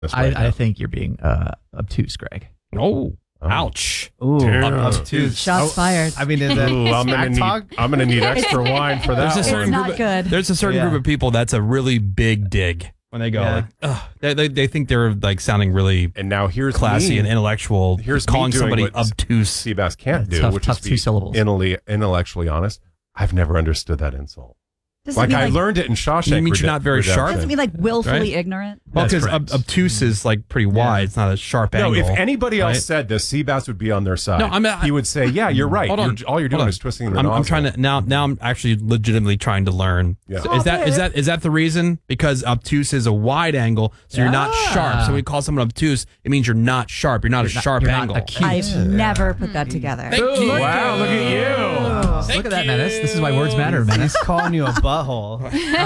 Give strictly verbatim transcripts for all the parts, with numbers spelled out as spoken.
Right I, I think you're being uh, obtuse, Greg. Oh. Oh. Ouch. Ooh, Dude, shots fired. I mean, is that Ooh, I'm gonna need, I'm gonna need extra wine for that. There's a certain one. group Not of, good. There's a certain Yeah. group of people that's a really big dig when they go Yeah. like, ugh, they, they they think they're like sounding really and now here's classy me. and intellectual. Here's calling me doing somebody what obtuse. Seabass can't do, tough, which tough is two be syllables. intellect- intellectually honest. I've never understood that insult. Does it Like mean I like- learned it in Shawshank. You mean you're Rede- not very Redemption. sharp? Does it mean like willfully Right? ignorant? Well, That's because ob- correct. obtuse is like pretty wide. It's not a sharp No, angle. if anybody else right? said this, Seabass would be on their side. No, I'm- I- he would say, "Yeah, you're right. Hold on. You're, all you're Hold doing on. is twisting the I'm, I'm nozzle." trying to now. Now I'm actually legitimately trying to learn. Yeah. So is that is that is that the reason? Because obtuse is a wide angle, so you're not Ah. sharp. So when we call someone obtuse, it means you're not sharp. You're not You're a not- sharp you're not angle. acute. I've never put that together. Thank you. Wow, look at you. Thank Look at that, you. Menace. This is why words matter, Menace. he's calling you a butthole.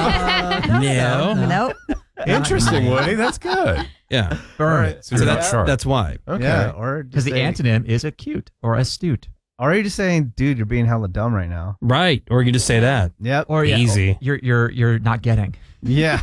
No. Nope. Interesting, Woody. That's good. Yeah. Burn it. So, So you're not that's sharp. that's why. Okay. Yeah, or Because just the say- antonym is acute or astute. Or are you just saying, dude, you're being hella dumb right now? Right. Or you just say that. Yep. Or yeah, Easy. You're you're you're not getting. Yeah.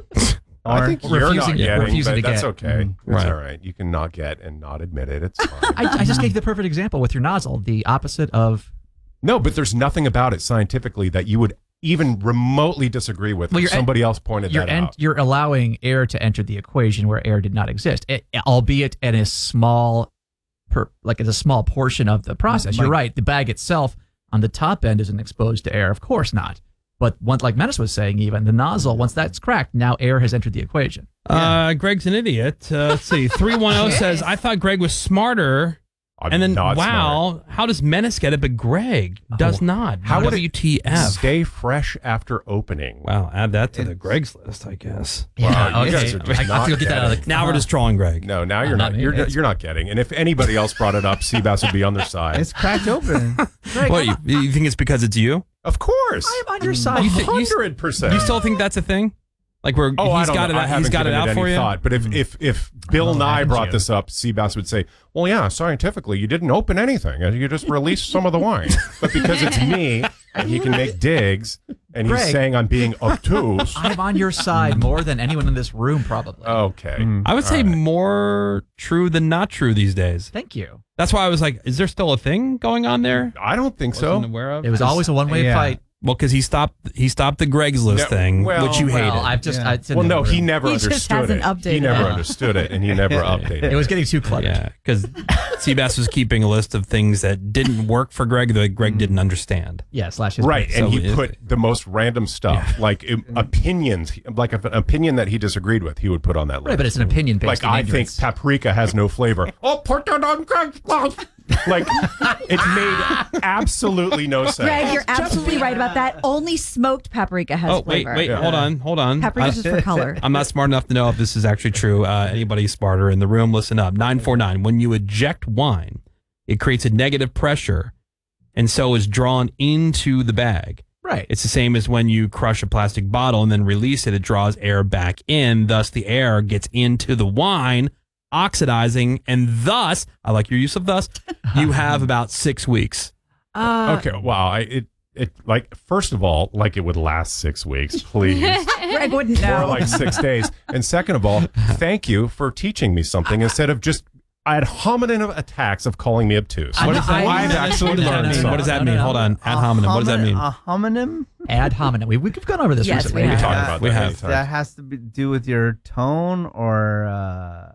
I Or- think Or you're refusing not to- getting, refusing but to that's get. okay. Mm, It's right. all right. You can not get and not admit it. It's fine. I, I just gave you the perfect example with your nozzle. The opposite of No, but there's nothing about it scientifically that you would even remotely disagree with. Well, if you're en- somebody else pointed you're that en- out. you're allowing air to enter the equation where air did not exist, it, albeit in a small, per, like in a small portion of the process. You're Like- right. The bag itself on the top end isn't exposed to air, of course not. But once, like Menace was saying, even the nozzle, once that's cracked, now air has entered the equation. Uh, Greg's an idiot. Uh, let's see. three one zero says, I thought Greg was smarter. I'm and then, not wow, smart. how does Menace get it, but Greg does Oh. not? How would it W T F? Stay fresh after opening. Wow, add that to the Greg's list, I guess. Wow, you okay. guys are just I, I not have to get that out of getting the Now we're just trolling Greg. No, now you're Uh, not. not me. You're It's- you're not getting. And if anybody else brought it up, Seabass would be on their side. It's cracked open. What, you, you think it's because it's you? Of course, I'm on your side. You thi- you- hundred percent. You still think that's a thing? Like we're Oh, I he's don't got know. it I out, haven't he's got it given out any for you? Thought. But if if if Bill Oh, Nye haven't brought you? this up, Seabass would say, "Well, yeah, scientifically, you didn't open anything. You just released some of the wine." But because it's me, and he can make digs, and he's Greg. saying I'm being obtuse. I'm on your side more than anyone in this room, probably. Okay, I would say All right. more true than not true these days. Thank you. That's why I was like, is there still a thing going on there? I don't think so. Wasn't aware of? It was always a one-way Yeah. fight. Well, because he stopped he stopped the Greg's List No, thing, well, which you hated. Well, I've just. Yeah. I, it's in Well, the no, he room. never He just understood hasn't it. updated He never it. understood it, and he never updated It was getting too cluttered. Yeah, because Seabass was keeping a list of things that didn't work for Greg that Greg didn't understand. Yeah, slash his Right, and So he it- put the most random stuff, like um, opinions, like an opinion that he disagreed with, he would put on that list. Right, but it's an opinion based like on I ignorance. think paprika has no flavor. Oh, put that on Greg's list. Like it made absolutely no sense. Greg, you're absolutely right about that. Only smoked paprika has Oh, wait, flavor. wait, hold on, hold on. Paprika's I- just for color. I'm not smart enough to know if this is actually true. Uh, anybody smarter in the room, listen up. nine four nine. When you eject wine, it creates a negative pressure and so is drawn into the bag. Right. It's the same as when you crush a plastic bottle and then release it, it draws air back in. Thus, the air gets into the wine, oxidizing, and thus, I like your use of thus, you have about six weeks. Uh, Okay, wow. I, it it like first of all, like it would last six weeks, please, Greg wouldn't or know. like six days. And second of all, thank you for teaching me something instead of just ad hominem attacks of calling me obtuse. I What know- does that I- mean? I've actually What does that learned mean? something. What does that No, no, mean? no. Hold on. Ad hominem. What does that mean? A homonym? Ad hominem. We, we've gone over this Yes, recently. we We have. talked Yeah, about we that have. many times. That has to be, do with your tone or uh,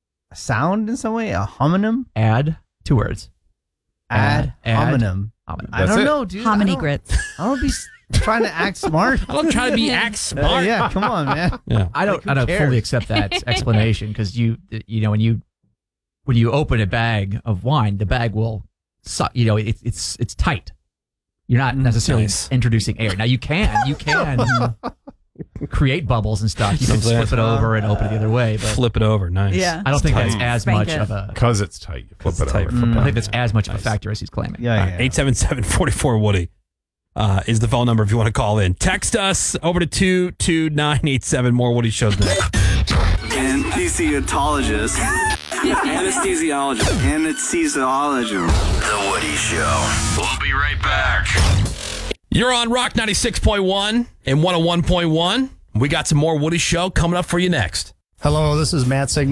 sound in some way? A homonym? Ad, two words. Ad, Ad, ad. homonym. Homonym. I That's don't it. know, dude. I Hominy don't- grits. I don't be s- trying to act smart. I don't try to be act Uh, smart. yeah, come on, man. Yeah. I don't. Like, who I don't cares? fully accept that explanation because you, you know, when you, when you open a bag of wine, the bag will, suck. You know, it's it's it's tight. You're not necessarily Nice. introducing air. Now you can you can create bubbles and stuff. You can Something. flip it over and open it the other way. But Flip it over. Nice. Yeah. I don't think that's as Spank much it. of a. Because it's tight. You flip It's it tight. over. Flip it I over. think that's as much of a Nice. factor as he's claiming. Yeah, yeah. eight seven seven, four four, Woody uh, is the phone number if you want to call in. Text us over to two two nine eight seven. More Woody shows next. Anesthesiologist. Anesthesiologist. Anesthesiologist. The Woody Show. We'll be right back. You're on Rock ninety-six point one and one oh one point one. We got some more Woody Show coming up for you next. Hello, this is Matt Sigmund.